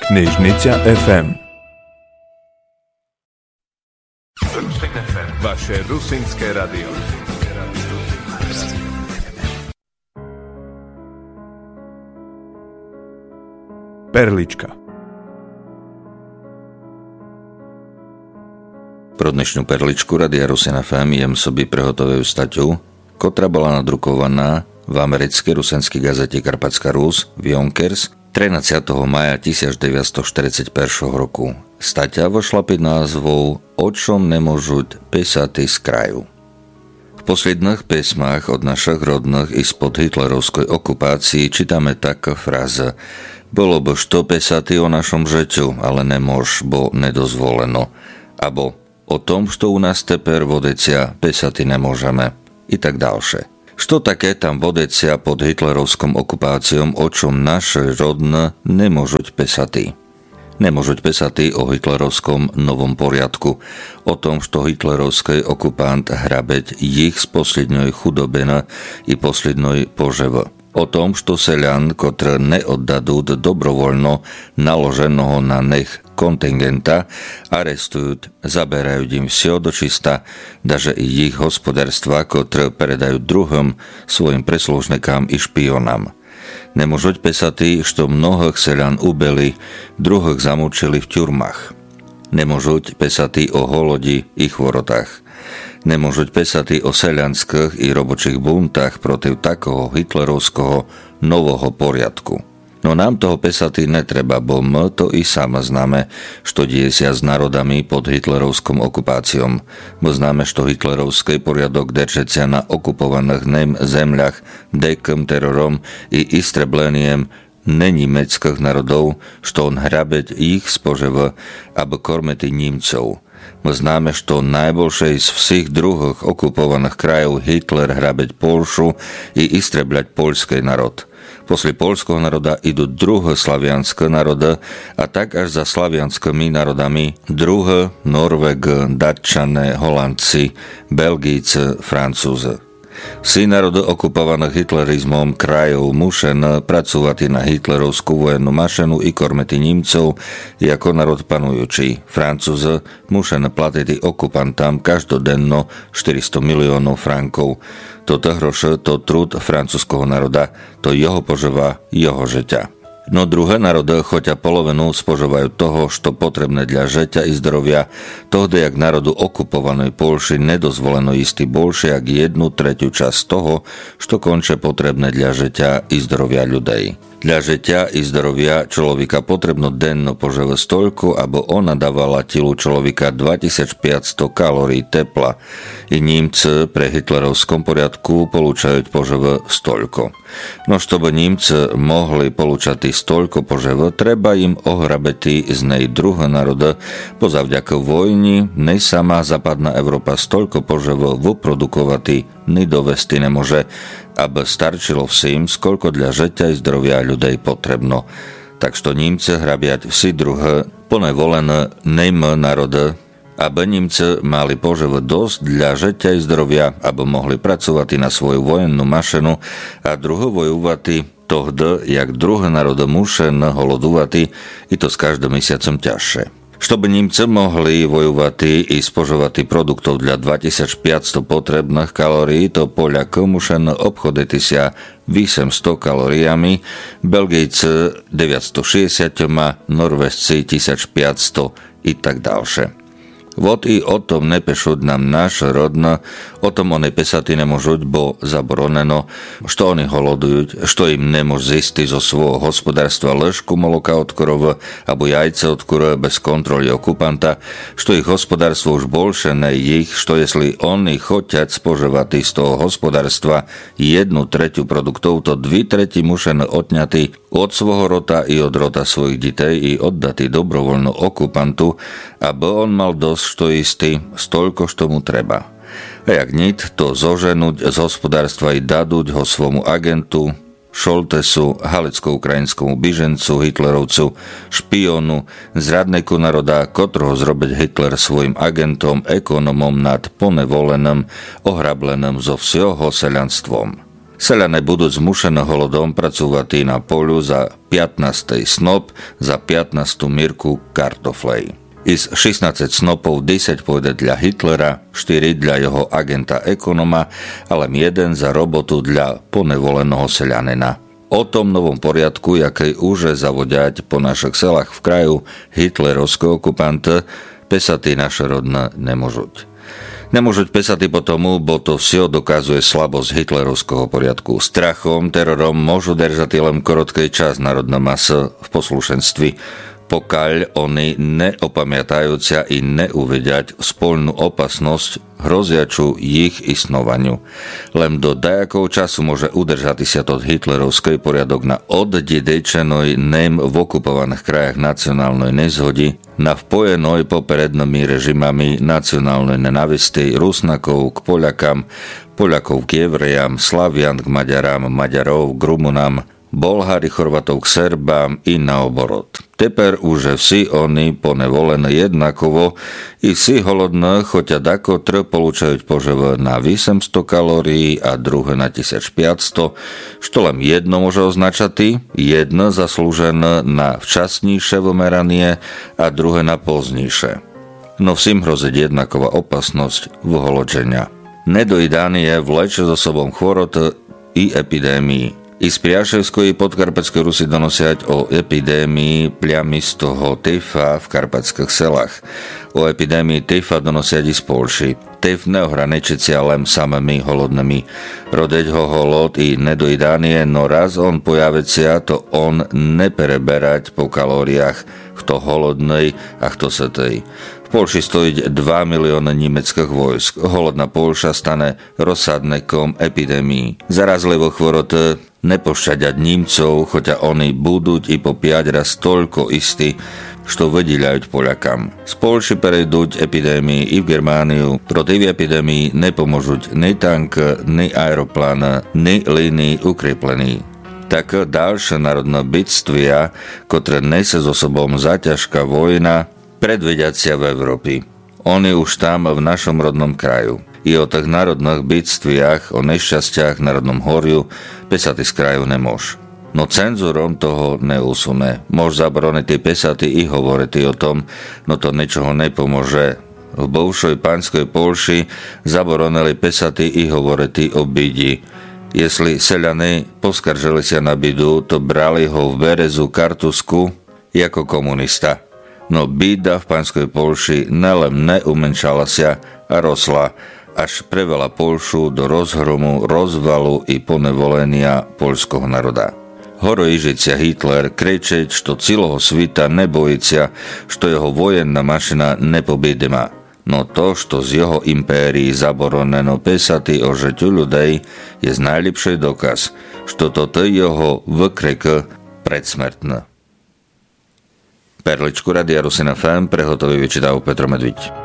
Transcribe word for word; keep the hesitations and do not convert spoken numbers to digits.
Knižnica ef em. Vaše rusínske radio. Perlička. Pro dnešnú perličku Radia Rusin ef em jem собі приготовив статтю, котра була надрукованá v americkej rusenskej gazete Karpatská Rus v Yonkers trинадцятого maja devätnásťstoštyridsaťjeden roku. Стаття вошла під назвou «O čom nemôžu písati z kraju». V posledných písmach od našich rodných i spod hitlerovskej okupácii čítame taká fráza: bolo by što písati o našom žeťu, ale nemôž, bo nedozvoleno. Abo o tom, što u nás teper vodecia písati nemôžeme. I tak ďalšie. Što také tam vodecia pod hitlerovskom okupáciom, o čom naše rodné nemôžu písati. Nemôžu písati o hitlerovskom novom poriadku, o tom, što hitlerovský okupant hrabeť ich z poslednej chudobina i poslednej poževa. O tom, što seľan, ktoré neoddadú dobrovoľno naloženého na nech kontingenta, arestujú, zaberajú im vsio dočista, daže i ich hospodárstva, ktoré predajú druhým svojim preslužnikám i špionám. Nemôžu písati, što mnohých seľan ubili, druhých zamúčili v ťurmách. Nemôžu písati o holodi i chvorotách. Nemôžu písati o seľanských i robočích buntách proti takého hitlerovského nového poriadku. No nám toho písati netreba, bo my to i sama známe, što deje sa s národami pod hitlerovskom okupáciom. Bo známe, što hitlerovský poriadok držecia na okupovaných nem zemľach dekým terorom i istrebleniem nenímeckých národov, što on hrabeť ich spoževa, aby kormeti Nímcov. My známe, što najbolšej z všich druhých okupovaných krajov Hitler hrabeť Polšu i istrebľať poľský národ. Posle poľského národa idú druhé slavianské národy a tak až za slavianskými národami druhé Norvég, Dačané, Holandci, Belgíci, Francúzi. Vsi národy okupované hitlerizmom krajov mušen pracovať na hitlerovskú vojennú mašinu i kormeti Nímcov i ako národ panujúci. Francúzi mušen platiť okupantam každodenno štyristo miliónov frankov. Toto hroše, to trud francúzského národa, to jeho poževa, jeho žeťa. No druhé národy choťa polovinu spožívajú toho, što potrebné dla žeťa i zdrovia, tohdy jak národu okupovanej Polši nedozvoleno istý bolšie jak jednu tretiu časť toho, što konče potrebné dla žeťa i zdrovia ľudí. Dla žeťa i zdrovia človeka potrebno denno poževe stolku, abo ona dávala telu človeka dvetisícpäťsto kalórií tepla. I Nímci pre hitlerovskom poriadku polúčajú poževe stolko. No štoby Nímci mohli polúčať stolko poževe, treba im ohrabeti z nej druhé národy, bo zavďaka vojni nej sama západná Európa stolko poževe vyprodukovati ni dovesti nemôže, aby starčilo všim, skoľko dla žeťa i zdrovia ľudí potrebno. Tak što Nímci hrabiať vsi druhé plné volené nejme národy, aby Nímci mali poževe dosť dla žeťa i zdrovia, aby mohli pracovať na svoju vojennú mašinu a druhé vojúvati tohdy, jak druhé národy mušen holodúvati, i to s každým mesiacom ťažšie. Štoby Nímci mohli vojúvati i spožovati produktov dla dvetisícpäťsto potrebných kalórií, to Poľaky mušen obchoditi sa osemsto kalóriami, Belgijci deväťstošesťdesiat, Norvešci tisícpäťsto i tak ďalšie. Vod i o tom nepešuť nám naše rodné, o tom oni písati nemôžuť, bo zabroneno, što oni holodujú, što im nemôžu zistiť zo svojho hospodárstva ležku moloka od korova, abo jajce od korova bez kontroly okupanta, što ich hospodárstvo už bolšie ne ich, što jesli oni choťať spoževati z toho hospodárstva jednu tretiu produktov, to dvi treti mušené odňati od svojho rota i od rota svojich detí i oddati dobrovoľno okupantu, aby on mal dosť što istý, stolko, što mu treba. A jak nit, to zoženuť z hospodárstva i daduť ho svomu agentu, Šoltesu, halecko-ukrajinskému bižencu, Hitlerovcu, špionu, zradnéku národa, kotroho zrobiť Hitler svojim agentom, ekonomom nad ponevoleným, ohrableným zo všeho seľanstvom. Seľané budú zmušené holodom pracovať na polu za pätnásty snop, za pätnástu mirku kartoflej. Iz šestnásť snopov desať pôjde dla Hitlera, štyri dla jeho agenta ekonoma, ale jeden za robotu dla ponevoleného seľanina. O tom novom poriadku, jaký už zavodiať po našich selách v kraju hitlerovského okupanta, pesatí naše rodné nemôžuť. Nemôžuť pesatí po tomu, bo to vsio dokazuje slabosť hitlerovského poriadku. Strachom, terorom môžu držať len korotký čas národná masa v poslušenství, pokiaľ oni neopamiatajúcia i neuvidiať spolnú opasnosť hroziaču ich istnovaniu. Len do dajakov času môže udržať sa to hitlerovský poriadok na oddedečenoj nem v okupovaných krajach nacionálnej nezhodi, na vpojenoj poperednými režimami nacionálnej nenávisti Rusnakov k Poľakám, Poľakov k Jevrejám, Slavian k Maďarám, Maďarov k Rumunám, Bolhári Chorvatov k Serbám i naoborot. Teper už vsi oni ponevolené jednakovo i vsi holodné, choťa dako tr polúčajú požev na osemsto kalórií a druhé na tisícpäťsto, što len jedno môže označati, jedno zaslúžené na včasnejšie vymeranie a druhé na pozdnejšie. No vsim hroziť jednaková opasnosť vyholodženia. Nedojdanie vleče so sobom chvorot i epidémii. I z Priaševskoj i podkarpatskej Rusy donosiať o epidémii pliamistého tyfa v karpatských selách. O epidémii tyfa donosiať i z Polši. Tyf neohraničicia len samými holodnými. Rodeť ho holod i nedojdanie, no raz on pojavicia, to on nepereberať po kalóriách, kto holodnej a kto setej. V Polši stojí dva milióny nemeckých vojsk. Holodná Polša stane rozsadnekom epidémii. Zarazlivo chvoroty nepošťadať Nímcov, choťa oni budú i po päť raz toľko istí, što vydiľajú Poľakám. Z Polši prejdúť epidémii i v Germániu. Proti epidémii nepomôžuť ni tank, ni aeroplán, ni línii ukrieplení. Tak ďalšie národné bytstvia, ktoré nese so sobom zaťažká vojna, predvidiacia v Európy. Oni už tam v našom rodnom kraju. I o tých národných bytstviach, o nešťastiach národnom horiu pesatý z kraju nemôž. No cenzurom toho neusune. Môž zabroniť tie pesaty i hovoriť o tom, no to ničoho nepomôže. V bovšoj pánskoj Polši zabronili pesaty i hovoriť o bidi. Jestli seľany poskaržili sa na bidu, to brali ho v Berezu Kartusku ako komunista. No bída v pánskoj Polši nelen neumenšala sa a rosla, až prevela Polšu do rozhromu, rozvalu i ponevolenia poľského národa. Horojižicia Hitler kričeť, što celého svita nebojícia, što jeho vojenná mašina nepobídema. No to, što z jeho impérii zaboroneno pesati o žeťu ľudej, je z najlepší dokaz, što toto jeho vykrek predsmrtné. Perličku Radia Rusina ef em prehotový vyčítal Petro Medviť.